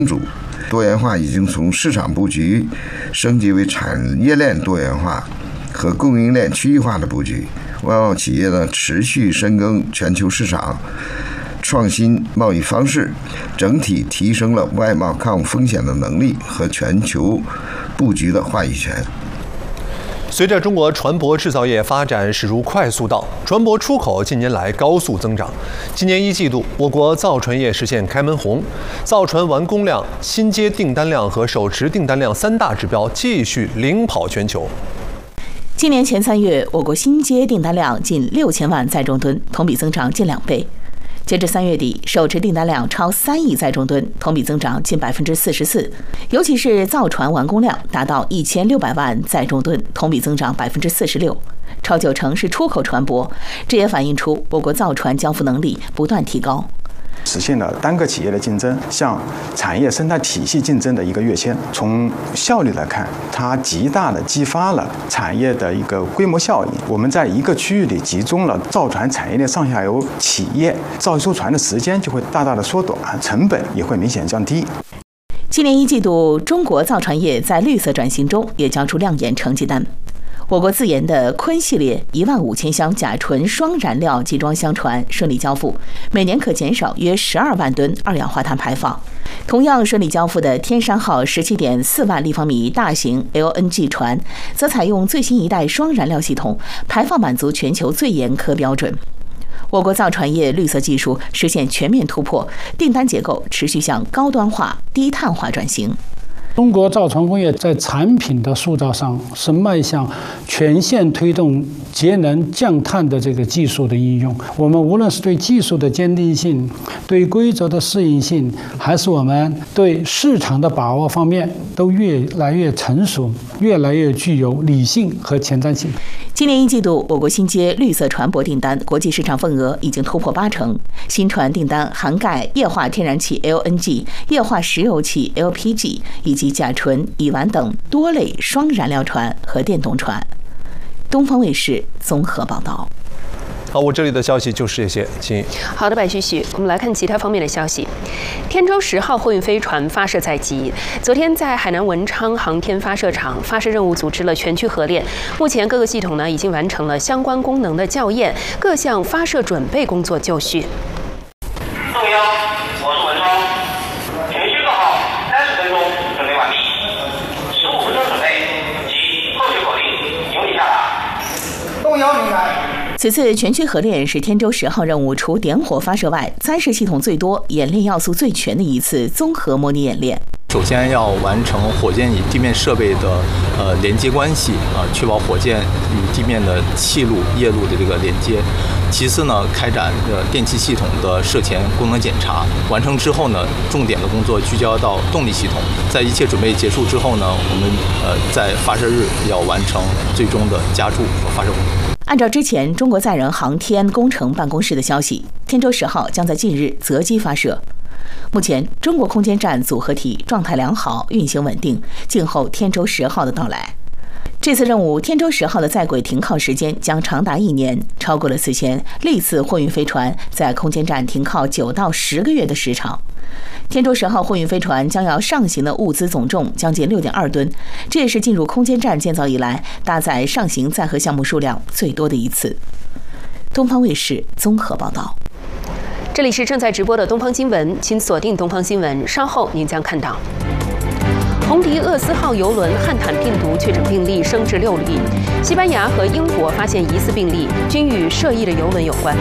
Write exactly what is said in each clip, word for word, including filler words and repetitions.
主。多元化已经从市场布局升级为产业链多元化和供应链区域化的布局。外贸企业呢持续深耕全球市场，创新贸易方式，整体提升了外贸抗风险的能力和全球布局的话语权。 随着中国船舶制造业发展驶入快速道，船舶出口近年来高速增长。今年一季度，我国造船业实现开门红，造船完工量、新接订单量和手持订单量三大指标继续领跑全球。 今年前三月，我国新接订单量近六千万载重吨，同比增长近两倍。截至三月底，手持订单量超三亿载重吨，同比增长近百分之四十四。尤其是造船完工量达到一千六百万载重吨，同比增长百分之四十六，超九成是出口船舶。这也反映出我国造船交付能力不断提高， 实现了单个企业的竞争向产业生态体系竞争的一个跃迁。从效率来看，它极大的激发了产业的一个规模效应。我们在一个区域里集中了造船产业链上下游企业，造一艘船的时间就会大大的缩短，成本也会明显降低。 今年一季度，中国造船业在绿色转型中也交出亮眼成绩单。我国自研的鲲系列一万五千箱甲醇双燃料集装箱船顺利交付，每年可减少约十二万吨二氧化碳排放。同样顺利交付的天山号十七点四万立方米大型 L N G 船，则采用最新一代双燃料系统，排放满足全球最严苛标准。我国造船业绿色技术实现全面突破，订单结构持续向高端化、低碳化转型。 中国造船工业在产品的塑造上是迈向全线推动节能降碳的这个技术的应用。我们无论是对技术的坚定性、对规则的适应性，还是我们对市场的把握方面，都越来越成熟，越来越具有理性和前瞻性。 今年一季度，我国新接绿色船舶订单国际市场份额已经突破八成，新船订单涵盖液化天然气 L N G、液化石油气 L P G 以及甲醇、乙烷等多类双燃料船和电动船。东方卫视综合报道。 好，我这里的消息就是这些，请。 好的，白旭旭，我们来看其他方面的消息。天舟十号货运飞船发射在即，昨天在海南文昌航天发射场，发射任务组织了全区合练。目前各个系统呢已经完成了相关功能的校验，各项发射准备工作就绪。 中央，我是文昌，全区各号三十分钟准备完毕，十五分钟准备及后续口令，由你下达。 动摇明白。 此次全区合练是天舟十号任务除点火发射外，载式系统最多、演练要素最全的一次综合模拟演练。 首先要完成火箭与地面设备的呃连接关系啊、呃，确保火箭与地面的气路、液路的这个连接。其次呢，开展的电气系统的射前功能检查。完成之后呢，重点的工作聚焦到动力系统。在一切准备结束之后呢，我们呃在发射日要完成最终的加注和发射工作。 按照之前中国载人航天工程办公室的消息，天舟十号将在近日择机发射。目前，中国空间站组合体状态良好，运行稳定，静候天舟十号的到来。这次任务，天舟十号的在轨停靠时间将长达一年，超过了此前历次货运飞船在空间站停靠九到十个月的时长。天舟十号货运飞船将要上行的物资总重将近六点二吨，这也是进入空间站建造以来搭载上行载荷项目数量最多的一次。东方卫视综合报道。 这里是正在直播的东方新闻，请锁定东方新闻，稍后您将看到。红迪厄斯号邮轮汉坦病毒确诊病例升至六例，西班牙和英国发现疑似病例，均与涉疫的邮轮有关。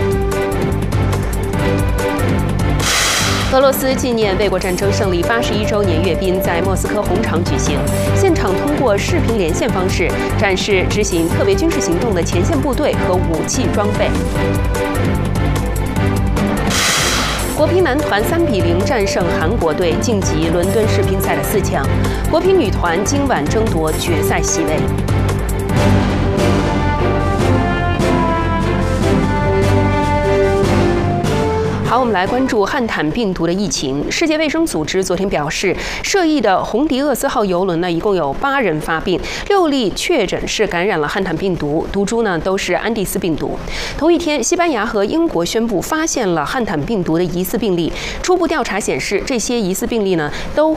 俄罗斯纪念卫国战争胜利八十一周年阅兵在莫斯科红场举行，现场通过视频连线方式展示执行特别军事行动的前线部队和武器装备。国乒男团三比零战胜韩国队，晋级伦敦世乒赛的四强。国乒女团今晚争夺决赛席位。好，我们来关注汉坦病毒的疫情。世界卫生组织昨天表示，涉疫的红迪厄斯号邮轮呢，一共有八人发病，六例确诊是感染了汉坦病毒，毒株呢都是安第斯病毒。同一天，西班牙和英国宣布发现了汉坦病毒的疑似病例。初步调查显示，这些疑似病例呢都